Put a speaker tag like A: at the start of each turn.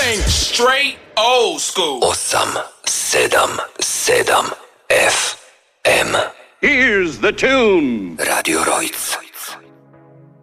A: ain't straight old school.
B: 877 FM.
C: Here's the tune.
B: Radio Rojc.